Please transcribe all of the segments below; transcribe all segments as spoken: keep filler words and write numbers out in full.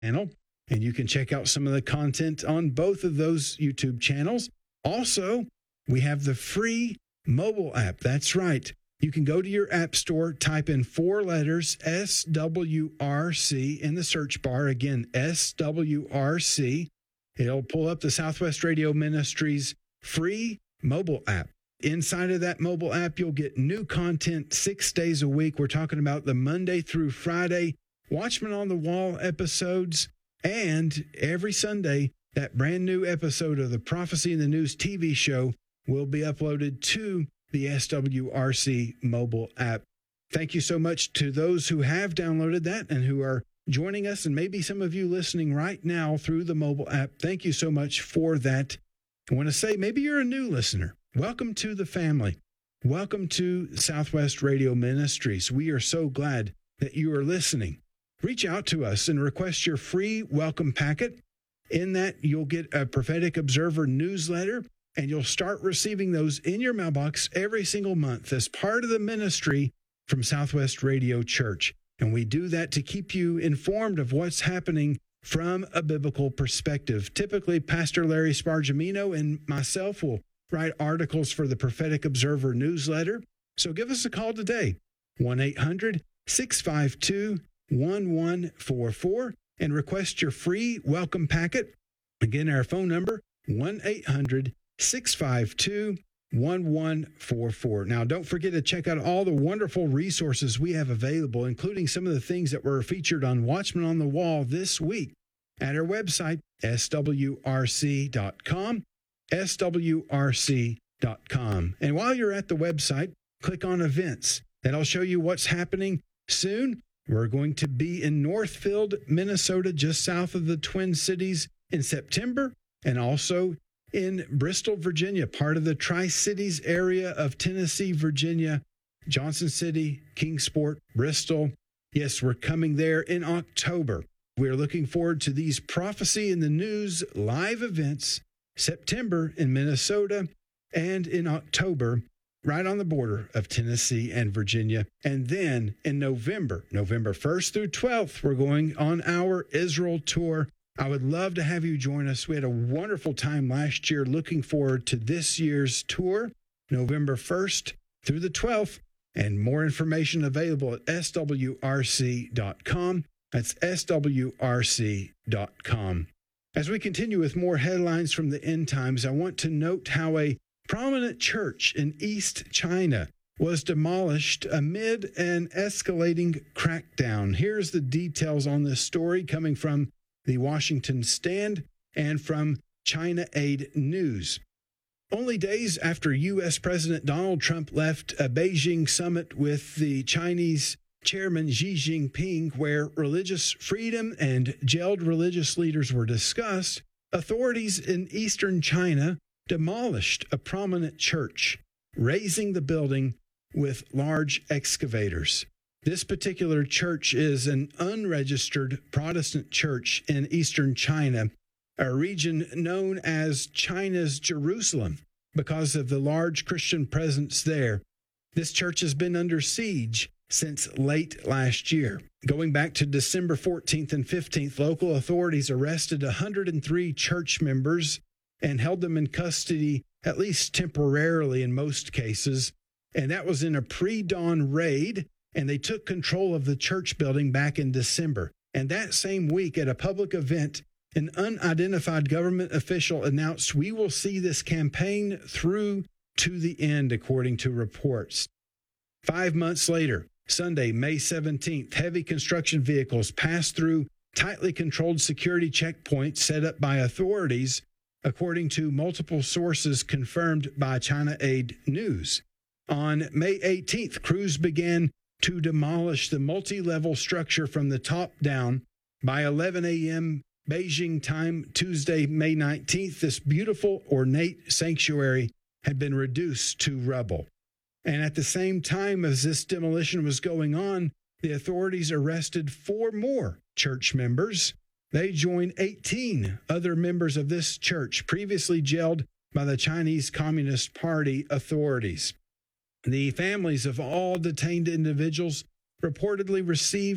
channel, and you can check out some of the content on both of those YouTube channels. Also, we have the free mobile app. That's right. You can go to your app store, type in four letters S W R C in the search bar. Again, S W R C. It'll pull up the Southwest Radio Ministries free mobile app. Inside of that mobile app, you'll get new content six days a week. We're talking about the Monday through Friday Watchman on the Wall episodes, and every Sunday, that brand new episode of the Prophecy in the News T V show will be uploaded to the S W R C mobile app. Thank you so much to those who have downloaded that and who are joining us, and maybe some of you listening right now through the mobile app. Thank you so much for that. I want to say maybe you're a new listener. Welcome to the family. Welcome to Southwest Radio Ministries. We are so glad that you are listening. Reach out to us and request your free welcome packet. In that, you'll get a Prophetic Observer newsletter, and you'll start receiving those in your mailbox every single month as part of the ministry from Southwest Radio Church. And we do that to keep you informed of what's happening from a biblical perspective. Typically, Pastor Larry Spargimino and myself will write articles for the Prophetic Observer newsletter. So give us a call today, one eight hundred, six five two, one one four four, and request your free welcome packet. Again, our phone number, one eight hundred, six five two, one one four four. Now, don't forget to check out all the wonderful resources we have available, including some of the things that were featured on Watchman on the Wall this week at our website, S W R C dot com, S W R C dot com. And while you're at the website, click on events. That'll show you what's happening soon. We're going to be in Northfield, Minnesota, just south of the Twin Cities in September, and also in Bristol, Virginia, part of the Tri-Cities area of Tennessee, Virginia, Johnson City, Kingsport, Bristol. Yes, we're coming there in October. We're looking forward to these Prophecy in the News live events, September in Minnesota, and in October, right on the border of Tennessee and Virginia. And then in November, November first through twelfth, we're going on our Israel tour. I would love to have you join us. We had a wonderful time last year. Looking forward to this year's tour, November first through the twelfth, and more information available at S W R C dot com. That's S W R C dot com. As we continue with more headlines from the end times, I want to note how a prominent church in East China was demolished amid an escalating crackdown. Here's the details on this story coming from the Washington Stand and from China Aid News. Only days after U S President Donald Trump left a Beijing summit with the Chinese chairman Xi Jinping, where religious freedom and jailed religious leaders were discussed, authorities in eastern China demolished a prominent church, razing the building with large excavators. This particular church is an unregistered Protestant church in eastern China, a region known as China's Jerusalem because of the large Christian presence there. This church has been under siege since late last year. Going back to December fourteenth and fifteenth, local authorities arrested one hundred three church members and held them in custody, at least temporarily in most cases. And that was in a pre-dawn raid, and they took control of the church building back in December. And that same week at a public event, an unidentified government official announced, "We will see this campaign through to the end," according to reports. Five months later, Sunday, May seventeenth, heavy construction vehicles passed through tightly controlled security checkpoints set up by authorities, according to multiple sources confirmed by China Aid News. On May eighteenth, crews began to demolish the multi-level structure from the top down. By eleven a.m. Beijing time, Tuesday, May nineteenth, this beautiful, ornate sanctuary had been reduced to rubble. And at the same time as this demolition was going on, the authorities arrested four more church members. They joined eighteen other members of this church previously jailed by the Chinese Communist Party authorities. The families of all detained individuals reportedly received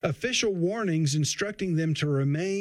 official warnings instructing them to remain